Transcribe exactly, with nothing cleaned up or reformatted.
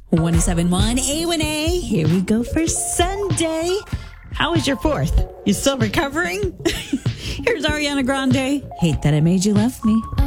one oh seven point one A one A. Here we go for Sunday. How was your fourth? You still recovering? Here's Ariana Grande. Hate that I made you love me.